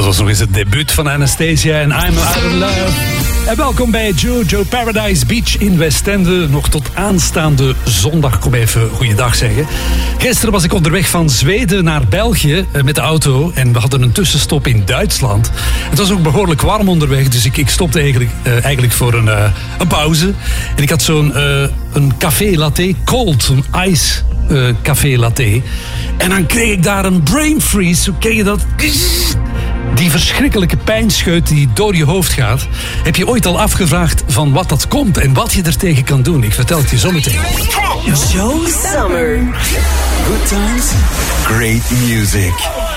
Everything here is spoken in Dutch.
was nog eens het debuut van Anastasia en I'm Out of Love. En welkom bij Jojo Paradise Beach in Westende. Nog tot aanstaande zondag. Kom even goeiedag zeggen. Gisteren was ik onderweg van Zweden naar België met de auto. En we hadden een tussenstop in Duitsland. Het was ook behoorlijk warm onderweg. Dus ik stopte eigenlijk voor een pauze. En ik had zo'n een café latte, cold, een ice café latte. En dan kreeg ik daar een brain freeze. Hoe ken je dat? Die verschrikkelijke pijnscheut die door je hoofd gaat. Heb je ooit al afgevraagd van wat dat komt en wat je er tegen kan doen? Ik vertel het je zo meteen. Joe Summer. Good times, great music.